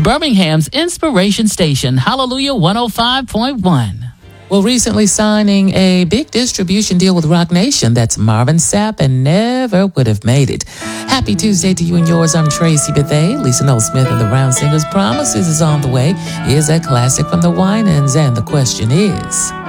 Birmingham's Inspiration Station, Hallelujah 105.1. Well, recently signing a big distribution deal with Rock Nation. That's Marvin Sapp and Never Would Have Made It. Happy Tuesday to you and yours. I'm Tracy Bethea. Lisa Noel Smith and the Round Singers. Promises is on the way. Here's a classic from the Winans, and the question is...